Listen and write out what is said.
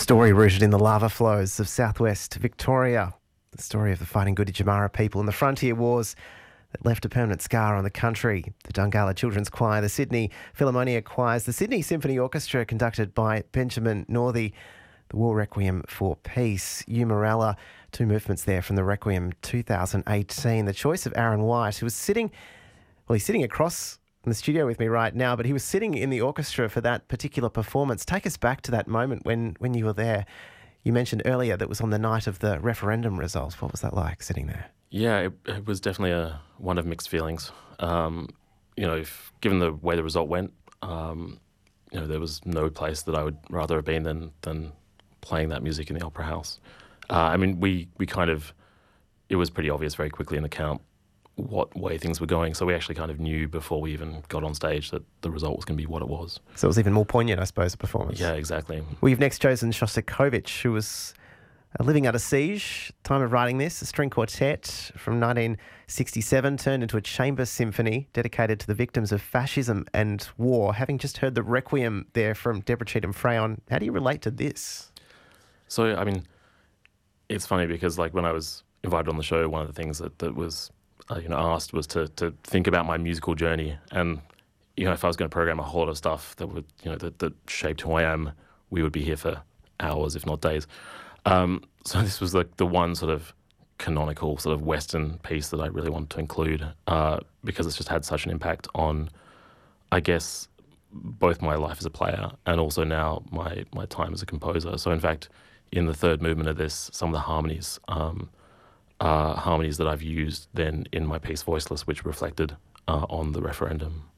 story rooted in the lava flows of southwest Victoria. The story of the Fighting Gunditjmara people in the Frontier Wars that left a permanent scar on the country. The Dungala Children's Choir, the Sydney Philharmonia Choirs, the Sydney Symphony Orchestra conducted by Benjamin Northey, the War Requiem for Peace, Umarella, two movements there from the Requiem 2018. The choice of Aaron White, who was he's sitting across in the studio with me right now, but he was sitting in the orchestra for that particular performance. Take us back to that moment when you were there. You mentioned earlier that was on the night of the referendum results. What was that like, sitting there? Yeah, it was definitely one of mixed feelings. Given the way the result went, there was no place that I would rather have been than playing that music in the Opera House. It was pretty obvious very quickly in the count what way things were going. So we actually kind of knew before we even got on stage that the result was going to be what it was. So it was even more poignant, I suppose, the performance. Yeah, exactly. We've next chosen Shostakovich, who was living under siege, time of writing this, a string quartet from 1967 turned into a chamber symphony dedicated to the victims of fascism and war. Having just heard the Requiem there from Deborah Cheetham Freyon, how do you relate to this? So, it's funny because when I was invited on the show, one of the things that was asked was to think about my musical journey. And, if I was going to program a whole lot of stuff that would, that shaped who I am, we would be here for hours, if not days. So this was the one sort of canonical sort of Western piece that I really wanted to include because it's just had such an impact on, I guess, both my life as a player and also now my time as a composer. So in fact, in the third movement of this, some of the harmonies are harmonies that I've used then in my piece Voiceless, which reflected on the referendum.